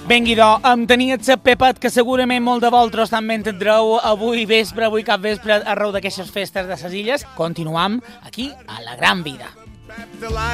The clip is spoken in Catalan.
Benguidó, em tenia el Pepet, que segurament molt de vosaltres també entendreu avui cap vespre, arreu d'aquestes festes de les illes. Continuam aquí a La Gran Vida.